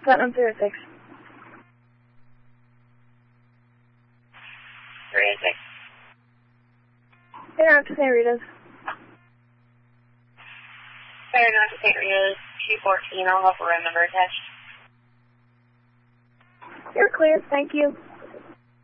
Platinum 306. 306. Fair enough to St. Rita's. Fair enough to St. Rita's, 214. I'll help a room number attached. You're clear. Thank you.